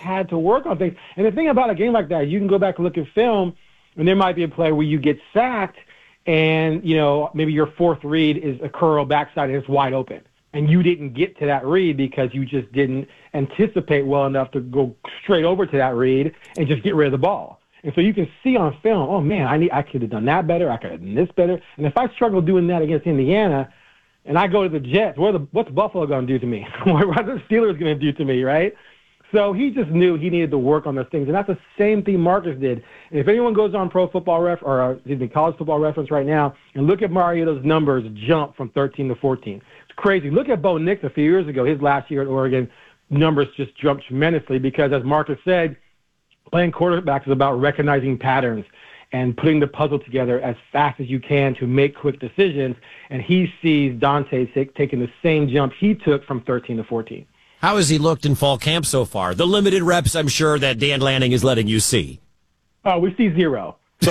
had to work on things. And the thing about a game like that, you can go back and look at film, and there might be a play where you get sacked, and, maybe your fourth read is a curl backside and it's wide open. And you didn't get to that read because you just didn't anticipate well enough to go straight over to that read and just get rid of the ball. And so you can see on film, oh, man, I could have done that better. I could have done this better. And if I struggle doing that against Indiana and I go to the Jets, what's Buffalo going to do to me? What are the Steelers going to do to me, right? So he just knew he needed to work on those things. And that's the same thing Marcus did. And if anyone goes on College Football Reference right now and look at Mariota's numbers jump from 13 to 14. It's crazy. Look at Bo Nix a few years ago. His last year at Oregon, numbers just jumped tremendously because, as Marcus said, playing quarterback is about recognizing patterns and putting the puzzle together as fast as you can to make quick decisions. And he sees Dante taking the same jump he took from 13 to 14. How has he looked in fall camp so far? The limited reps, I'm sure, that Dan Lanning is letting you see. Oh, we see zero. So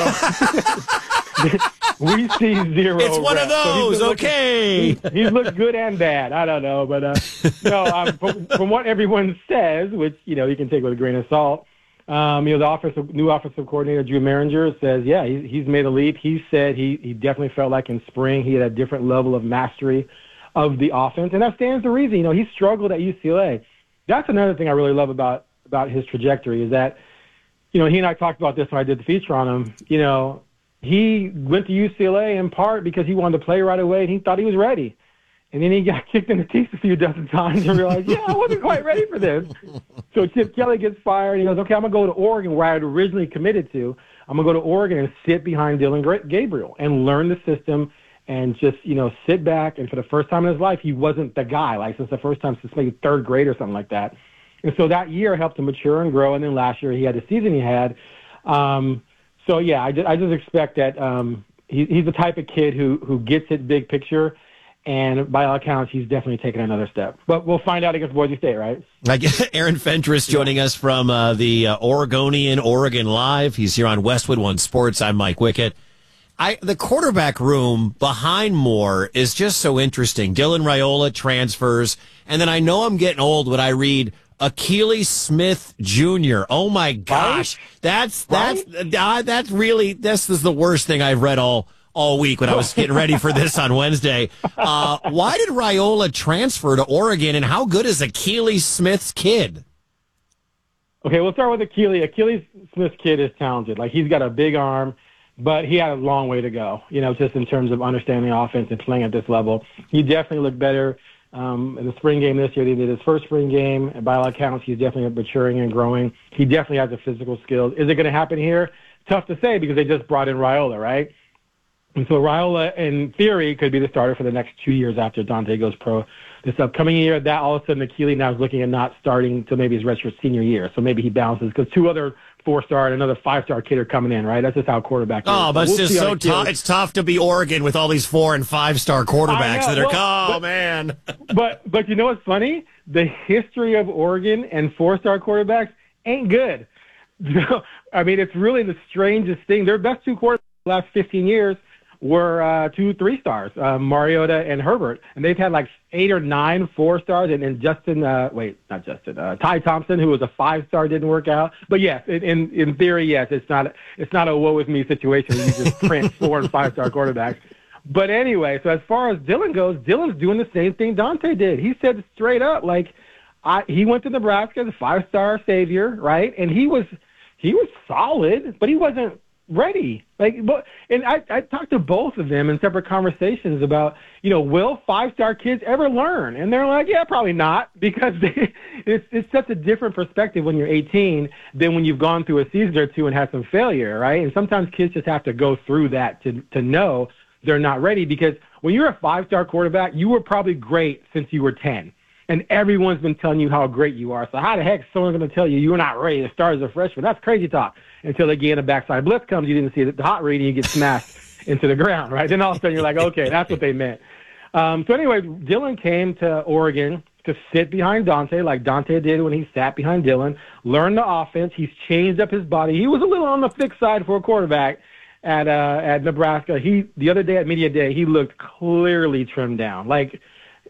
we see zero. It's one reps. of those, So okay. He's looked good and bad. I don't know. But from what everyone says, which, you can take with a grain of salt, the new offensive coordinator, Drew Maringer, says, yeah, he's made a leap. He said he definitely felt like in spring he had a different level of mastery of the offense, and that stands to reason. He struggled at UCLA. That's another thing I really love about his trajectory is that, he and I talked about this when I did the feature on him. He went to UCLA in part because he wanted to play right away, and he thought he was ready. And then he got kicked in the teeth a few dozen times and realized, I wasn't quite ready for this. So Chip Kelly gets fired, and he goes, okay, I'm going to go to Oregon where I had originally committed to. I'm going to go to Oregon and sit behind Dylan Gabriel and learn the system and just, sit back. And for the first time in his life, he wasn't the guy, like since the first time since maybe third grade or something like that. And so that year helped him mature and grow. And then last year he had the season he had. I just expect that he's the type of kid who gets it big picture. And by all accounts, he's definitely taken another step. But we'll find out against Boise State, right? Aaron Fentress joining us from the Oregonian, Oregon Live. He's here on Westwood One Sports. I'm Mike Wickett. The quarterback room behind Moore is just so interesting. Dylan Raiola transfers, and then I know I'm getting old when I read Akili Smith Jr. Oh my gosh, this is the worst thing I've read all week when I was getting ready for this on Wednesday. Why did Raiola transfer to Oregon, and how good is Akili Smith's kid? Okay, we'll start with Akili. Akili Smith's kid is talented. Like, he's got a big arm. But he had a long way to go, just in terms of understanding the offense and playing at this level. He definitely looked better in the spring game this year. He did his first spring game. And by all accounts, he's definitely maturing and growing. He definitely has the physical skills. Is it going to happen here? Tough to say because they just brought in Raiola, right? And so Raiola, in theory, could be the starter for the next 2 years after Dante goes pro this upcoming year. That all of a sudden, Akili now is looking at not starting until maybe his redshirt senior year. So maybe he bounces because two other 4-star and another 5-star kid are coming in, right? That's just how quarterback is. Oh, but it's just so tough. It's tough to be Oregon with all these 4- and 5-star quarterbacks that are, man. But you know what's funny? The history of Oregon and 4-star quarterbacks ain't good. I mean, it's really the strangest thing. Their best two quarterbacks the last 15 years were 2 3-stars, Mariota and Herbert. And they've had like 8 or 9 4-stars. And Ty Thompson, who was a 5-star, didn't work out. But yes, in theory, yes, it's not a woe with me situation. You just print 4- and 5-star quarterbacks. But anyway, so as far as Dylan goes, Dylan's doing the same thing Dante did. He said straight up, he went to Nebraska as a 5-star savior, right? And he was solid, but he wasn't ready. And I talked to both of them in separate conversations about, will 5-star kids ever learn? And they're like, yeah, probably not, because it's such a different perspective when you're 18 than when you've gone through a season or two and had some failure, right? And sometimes kids just have to go through that to know they're not ready, because when you're a 5-star quarterback, you were probably great since you were 10. And everyone's been telling you how great you are. So how the heck is someone going to tell you you're not ready to start as a freshman? That's crazy talk. Until again, a backside blitz comes, you didn't see the hot read, and you get smashed into the ground, right? Then all of a sudden you're like, okay, that's what they meant. So anyway, Dylan came to Oregon to sit behind Dante like Dante did when he sat behind Dylan, learn the offense. He's changed up his body. He was a little on the thick side for a quarterback at Nebraska. The other day at media day, he looked clearly trimmed down.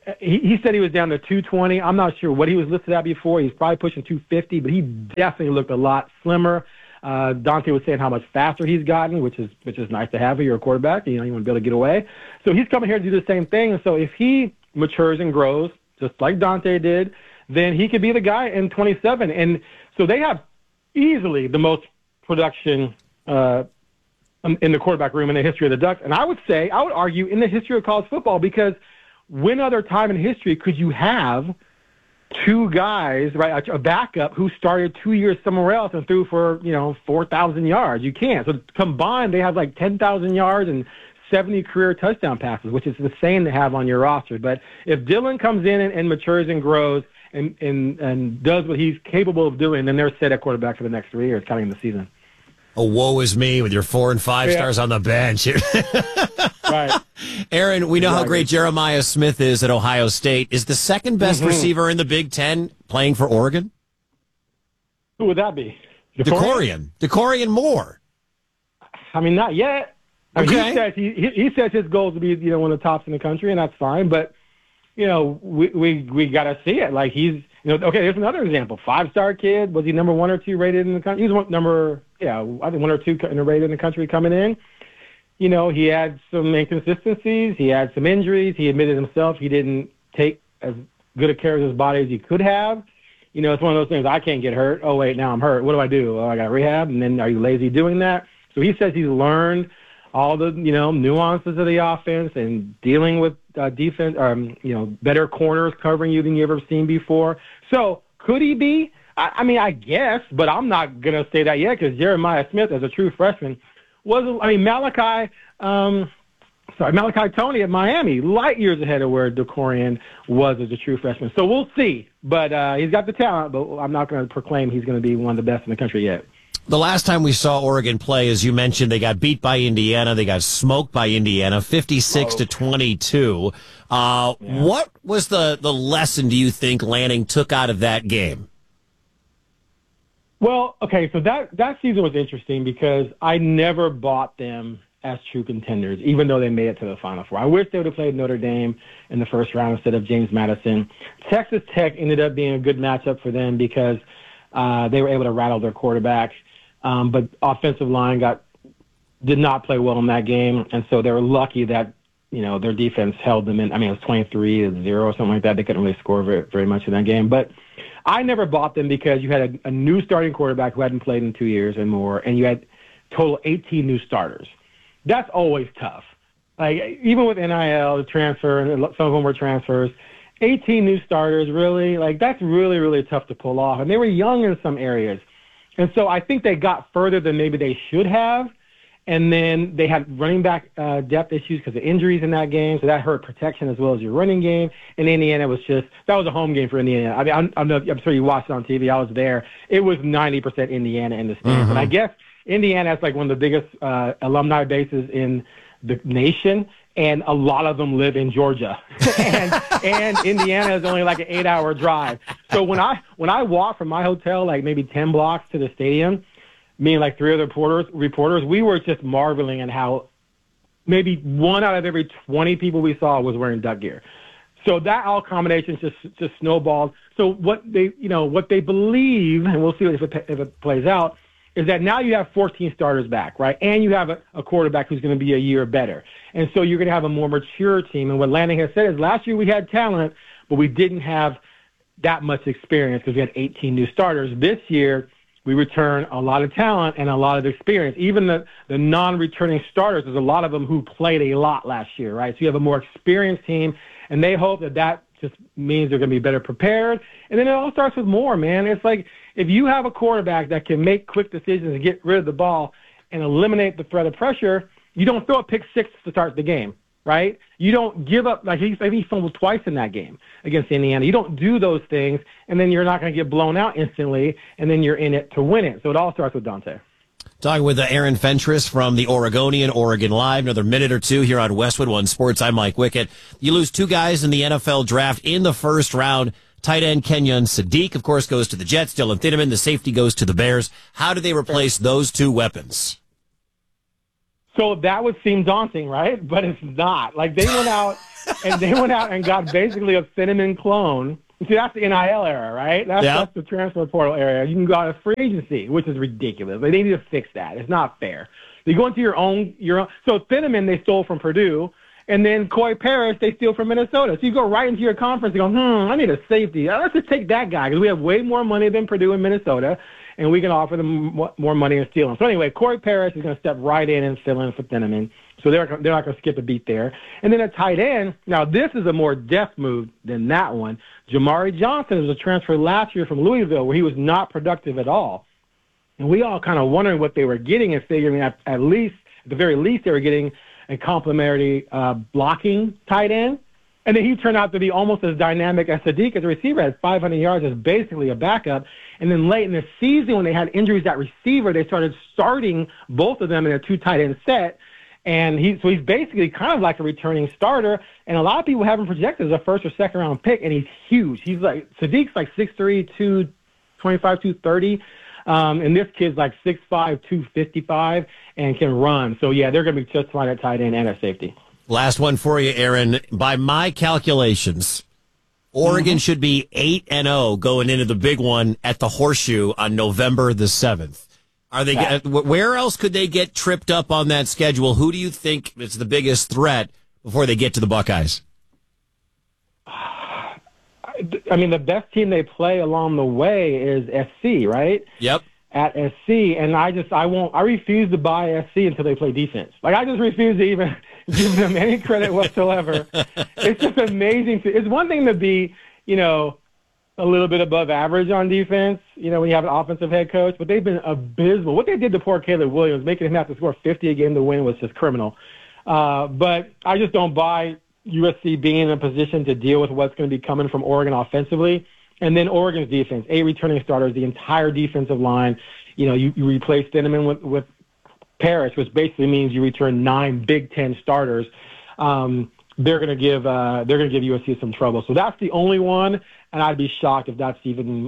he said he was down to 220. I'm not sure what he was listed at before. He's probably pushing 250, but he definitely looked a lot slimmer. Dante was saying how much faster he's gotten, which is nice to have. You're a quarterback, you want to be able to get away. So he's coming here to do the same thing. And so if he matures and grows, just like Dante did, then he could be the guy in 27. And so they have easily the most production in the quarterback room in the history of the Ducks. And I would argue in the history of college football, because when other time in history could you have two guys, right, a backup who started 2 years somewhere else and threw for, 4,000 yards? You can't. So combined, they have like 10,000 yards and 70 career touchdown passes, which is insane to have on your roster. But if Dylan comes in and matures and grows and does what he's capable of doing, then they're set at quarterback for the next 3 years, counting the season. Oh, woe is me with your 4 and 5 stars on the bench. Right. Aaron, we know how great Jeremiah Smith is at Ohio State. Is the second best receiver in the Big Ten playing for Oregon? Who would that be? DeCorian Moore. I mean, not yet. Okay. He says his goal is to be, one of the tops in the country, and that's fine. But, we got to see it. Like he's, okay, here's another example. 5-star kid. Was he number 1 or 2 rated in the country? He was I think 1 or 2 rated in the country coming in. He had some inconsistencies. He had some injuries. He admitted himself he didn't take as good a care of his body as he could have. It's one of those things. I can't get hurt. Oh, wait, now I'm hurt. What do I do? Oh, I got rehab. And then are you lazy doing that? So he says he's learned all the, nuances of the offense and dealing with defense, better corners covering you than you've ever seen before. So could he be? I guess, but I'm not going to say that yet because Jeremiah Smith, as a true freshman, Malachi Toney at Miami, light years ahead of where DeCorian was as a true freshman. So we'll see. But he's got the talent, but I'm not going to proclaim he's going to be one of the best in the country yet. The last time we saw Oregon play, as you mentioned, they got beat by Indiana. They got smoked by Indiana, 56-22. What was the lesson, do you think, Lanning took out of that game? Well, okay, so that season was interesting because I never bought them as true contenders, even though they made it to the Final Four. I wish they would have played Notre Dame in the first round instead of James Madison. Texas Tech ended up being a good matchup for them because they were able to rattle their quarterback. But offensive line did not play well in that game, and so they were lucky that their defense held them in. It was 23-0 or something like that. They couldn't really score very much in that game. But I never bought them because you had a new starting quarterback who hadn't played in 2 years and more, and you had total 18 new starters. That's always tough. Like even with NIL, the transfer, and some of them were transfers. 18 new starters, really, that's really, really tough to pull off. And they were young in some areas. And so I think they got further than maybe they should have. And then they had running back depth issues because of injuries in that game. So that hurt protection as well as your running game. And Indiana that was a home game for Indiana. I'm sure you watched it on TV. I was there. It was 90% Indiana in the stands. And I guess Indiana has one of the biggest alumni bases in the nation. And a lot of them live in Georgia, and Indiana is only an 8-hour drive. So when I walked from my hotel, maybe 10 blocks to the stadium, me and 3 other reporters, we were just marveling at how maybe 1 out of every 20 people we saw was wearing Duck gear. So that all combination just snowballed. So what they believe, and we'll see if it plays out, is that now you have 14 starters back, right? And you have a quarterback who's going to be a year better. And so you're going to have a more mature team. And what Lanning has said is last year we had talent, but we didn't have that much experience because we had 18 new starters. This year, we return a lot of talent and a lot of experience. Even the non-returning starters, there's a lot of them who played a lot last year, right? So you have a more experienced team, and they hope that just means they're going to be better prepared. And then it all starts with more, man. It's if you have a quarterback that can make quick decisions and get rid of the ball and eliminate the threat of pressure, you don't throw a pick six to start the game, right? You don't give up. He fumbled twice in that game against Indiana. You don't do those things, and then you're not going to get blown out instantly, and then you're in it to win it. So it all starts with Dante. Talking with Aaron Fentress from the Oregonian, Oregon Live. Another minute or two here on Westwood One Sports. I'm Mike Wickett. You lose 2 guys in the NFL draft in the first round. Tight end Kenyon Sadiq, of course, goes to the Jets. Dylan Thieneman, the safety, goes to the Bears. How do they replace those 2 weapons? So that would seem daunting, right? But it's not. Like, they went out and got basically a Cinnamon clone. See, that's the NIL era, right? That's the transfer portal area. You can go out of free agency, which is ridiculous. They need to fix that. It's not fair. You go into your own. So Cinnamon they stole from Purdue, and then Coy Parrish they steal from Minnesota. So you go right into your conference and go, I need a safety. Let's just take that guy because we have way more money than Purdue and Minnesota, and we can offer them more money and steal them. So anyway, Coy Parrish is going to step right in and fill in for Cinnamon. So they're not going to skip a beat there. And then at tight end, now this is a more deft move than that one. Jamari Johnson was a transfer last year from Louisville where he was not productive at all. And we all kind of wondering what they were getting and figuring at the very least, they were getting a complimentary blocking tight end. And then he turned out to be almost as dynamic as Sadiq as a receiver at 500 yards as basically a backup. And then late in the season when they had injuries at receiver, they started starting both of them in a two tight end set. And he's basically kind of like a returning starter. And a lot of people have him projected as a first or second round pick, and he's huge. He's like, Sadiq's like 6'3", 225, 230. And this kid's like 6'5", 255 and can run. So yeah, they're going to be just fine at tight end and at safety. Last one for you, Aaron. By my calculations, Oregon should be 8-0 going into the big one at the Horseshoe on November the 7th. Are they? Where else could they get tripped up on that schedule? Who do you think is the biggest threat before they get to the Buckeyes? I mean, the best team they play along the way is SC, right? Yep. At SC, and I refuse to buy SC until they play defense. Like, I just refuse to even give them any credit whatsoever. It's just amazing. It's one thing to be, a little bit above average on defense, when you have an offensive head coach, but they've been abysmal. What they did to poor Caleb Williams, making him have to score 50 a game to win, was just criminal. But I just don't buy USC being in a position to deal with what's going to be coming from Oregon offensively. And then Oregon's defense, 8 returning starters, the entire defensive line. You replace Cinnamon with Parrish, which basically means you return 9 Big Ten starters. They're going to give USC some trouble. So that's the only one, and I'd be shocked if that's even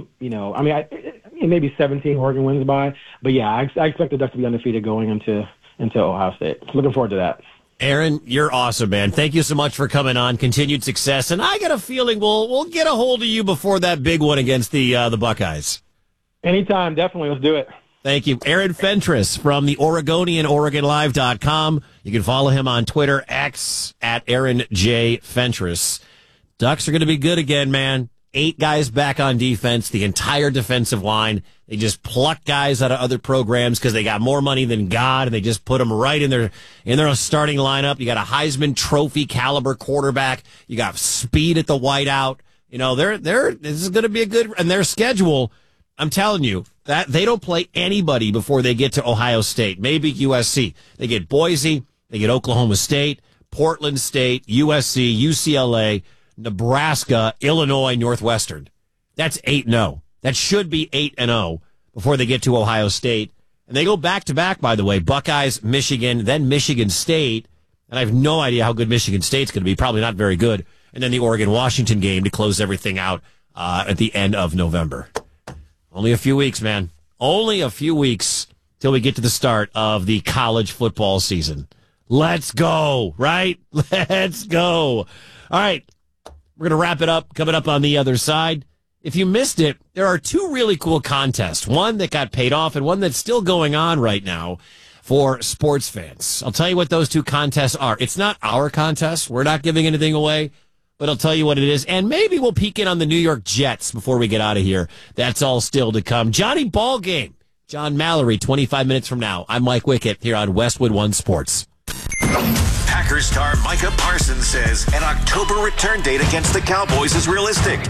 maybe 17 Oregon wins by. But yeah, I expect the Ducks to be undefeated going into Ohio State. Looking forward to that. Aaron, you're awesome, man. Thank you so much for coming on. Continued success, and I got a feeling we'll get a hold of you before that big one against the Buckeyes. Anytime, definitely. Let's do it. Thank you. Aaron Fentress from the Oregonian, OregonLive.com. You can follow him on Twitter, X, at Aaron J. Fentress. Ducks are going to be good again, man. 8 guys back on defense, the entire defensive line. They just pluck guys out of other programs because they got more money than God, and they just put them right in their starting lineup. You got a Heisman Trophy caliber quarterback. You got speed at the whiteout. This is going to be a good, and their schedule, I'm telling you, that they don't play anybody before they get to Ohio State, maybe USC. They get Boise, they get Oklahoma State, Portland State, USC, UCLA, Nebraska, Illinois, Northwestern. That's 8-0. That should be 8-0 before they get to Ohio State. And they go back-to-back, by the way, Buckeyes, Michigan, then Michigan State. And I have no idea how good Michigan State's going to be. Probably not very good. And then the Oregon-Washington game to close everything out at the end of November. Only a few weeks, man. Only a few weeks till we get to the start of the college football season. Let's go, right? Let's go. All right. We're going to wrap it up. Coming up on the other side. If you missed it, there are 2 really cool contests. One that got paid off and one that's still going on right now for sports fans. I'll tell you what those 2 contests are. It's not our contest. We're not giving anything away, but I'll tell you what it is. And maybe we'll peek in on the New York Jets before we get out of here. That's all still to come. Johnny Ballgame, John Mallory, 25 minutes from now. I'm Mike Wickett here on Westwood One Sports. Packers star Micah Parsons says an October return date against the Cowboys is realistic.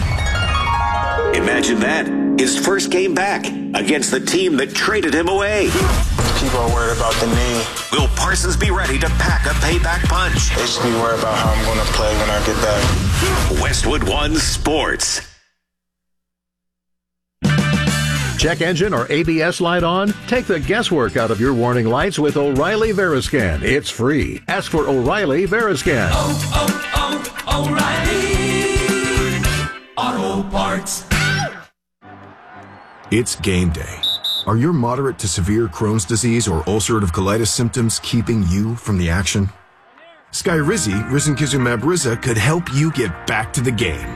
Imagine that, his first game back against the team that traded him away. People are worried about the knee. Will Parsons be ready to pack a payback punch? They should be worried about how I'm going to play when I get back. Westwood One Sports. Check engine or ABS light on? Take the guesswork out of your warning lights with O'Reilly Veriscan. It's free. Ask for O'Reilly Veriscan. O'Reilly Auto Parts. It's game day. Are your moderate to severe Crohn's disease or ulcerative colitis symptoms keeping you from the action? Skyrizi, risankizumab Riza, could help you get back to the game.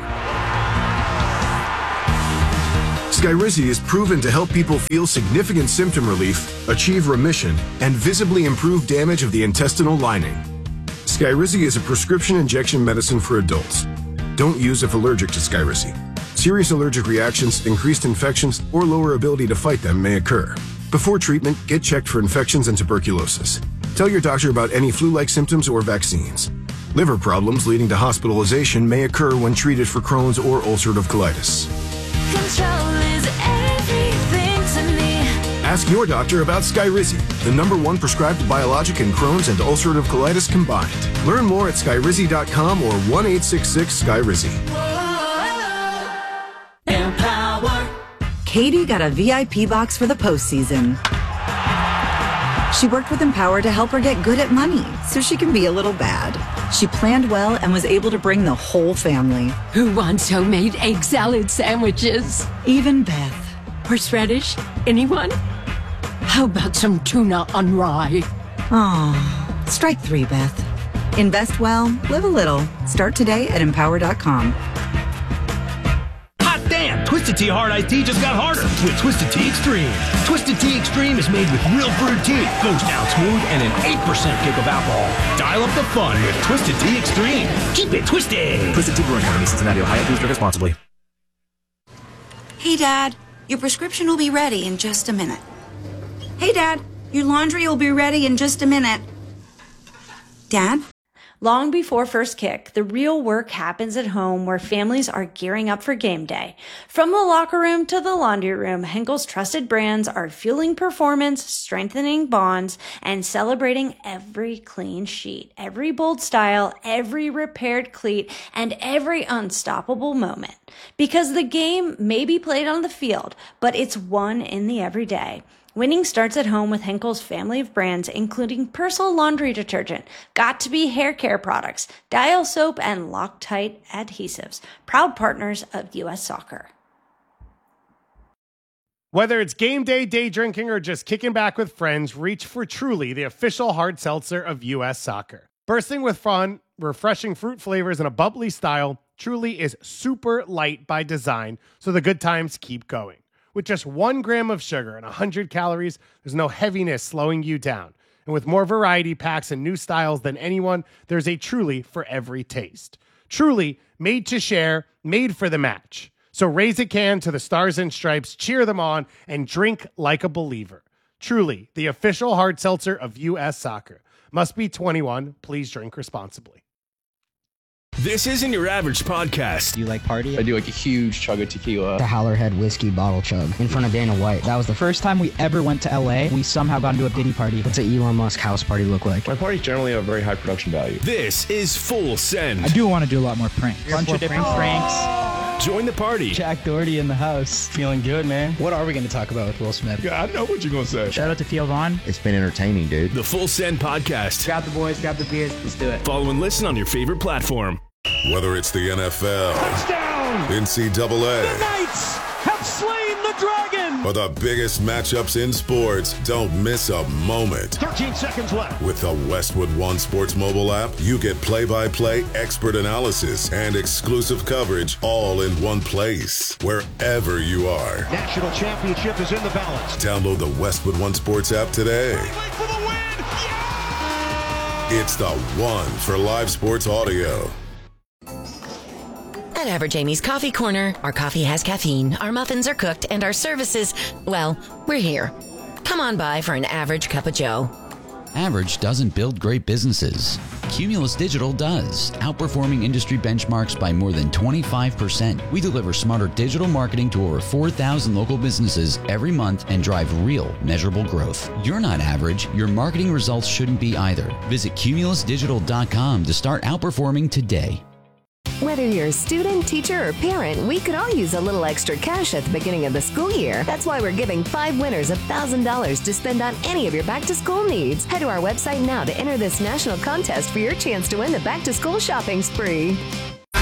Skyrizi is proven to help people feel significant symptom relief, achieve remission, and visibly improve damage of the intestinal lining. Skyrizi is a prescription injection medicine for adults. Don't use if allergic to Skyrizi. Serious allergic reactions, increased infections, or lower ability to fight them may occur. Before treatment, get checked for infections and tuberculosis. Tell your doctor about any flu-like symptoms or vaccines. Liver problems leading to hospitalization may occur when treated for Crohn's or ulcerative colitis. Control is everything to me. Ask your doctor about Skyrizi, the #1 prescribed biologic in Crohn's and ulcerative colitis combined. Learn more at skyrizi.com or 1-866-SKYRIZI. Katie got a VIP box for the postseason. She worked with Empower to help her get good at money so she can be a little bad. She planned well and was able to bring the whole family. Who wants homemade egg salad sandwiches? Even Beth. Horseradish? Anyone? How about some tuna on rye? Oh, strike 3, Beth. Invest well, live a little. Start today at Empower.com. Damn, Twisted Tea Hard Iced Tea just got harder with Twisted Tea Extreme. Twisted Tea Extreme is made with real brewed tea, goes down smooth, and an 8% kick of alcohol. Dial up the fun with Twisted Tea Extreme. Keep it twisted. Twisted Tea Brewing Company, Cincinnati, Ohio. Please drink responsibly. Hey, Dad, your prescription will be ready in just a minute. Hey, Dad, your laundry will be ready in just a minute. Dad? Long before first kick, the real work happens at home where families are gearing up for game day. From the locker room to the laundry room, Henkel's trusted brands are fueling performance, strengthening bonds, and celebrating every clean sheet, every bold style, every repaired cleat, and every unstoppable moment. Because the game may be played on the field, but it's won in the everyday. Winning starts at home with Henkel's family of brands, including Persil laundry detergent, Got2b hair care products, Dial soap, and Loctite adhesives. Proud partners of U.S. Soccer. Whether it's game day, day drinking, or just kicking back with friends, reach for Truly, the official hard seltzer of U.S. Soccer. Bursting with fun, refreshing fruit flavors, and a bubbly style, Truly is super light by design, so the good times keep going. With just 1 gram of sugar and 100 calories, there's no heaviness slowing you down. And with more variety packs and new styles than anyone, there's a Truly for every taste. Truly, made to share, made for the match. So raise a can to the Stars and Stripes, cheer them on, and drink like a believer. Truly, the official hard seltzer of U.S. Soccer. Must be 21. Please drink responsibly. This isn't your average podcast. Do you like party? I do like a huge chug of tequila. The Howlerhead whiskey bottle chug in front of Dana White. That was the first time we ever went to LA. We somehow got into a Diddy party. What's an Elon Musk house party look like? My parties generally have very high production value. This is Full Send. I do want to do a lot more pranks. Bunch of different pranks. Join the party. Jack Doherty in the house. Feeling good, man. What are we going to talk about with Will Smith? Yeah, I know what you're going to say. Shout out to Theo Vaughn. It's been entertaining, dude. The Full Send Podcast. Grab the boys, grab the beers. Let's do it. Follow and listen on your favorite platform. Whether it's the NFL, touchdown, NCAA, the Knights have slain the dragon, or the biggest matchups in sports, don't miss a moment. 13 seconds left. With the Westwood One Sports mobile app, you get play-by-play expert analysis and exclusive coverage all in one place, wherever you are. National championship is in the balance. Download the Westwood One Sports app today. For the win. Yeah! It's the one for live sports audio. At Average Amy's Coffee Corner, our coffee has caffeine, our muffins are cooked, and our services, well, we're here. Come on by for an average cup of joe. Average doesn't build great businesses. Cumulus Digital does, outperforming industry benchmarks by more than 25%. We deliver smarter digital marketing to over 4,000 local businesses every month and drive real, measurable growth. You're not average. Your marketing results shouldn't be either. Visit cumulusdigital.com to start outperforming today. Whether you're a student, teacher, or parent, we could all use a little extra cash at the beginning of the school year. That's why we're giving 5 winners $1,000 to spend on any of your back-to-school needs. Head to our website now to enter this national contest for your chance to win the back-to-school shopping spree.